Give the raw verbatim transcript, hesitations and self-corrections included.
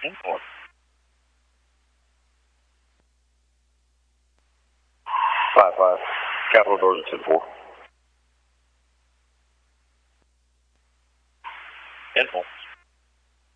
Influence. Five five. Capital doors at ten four. Influence.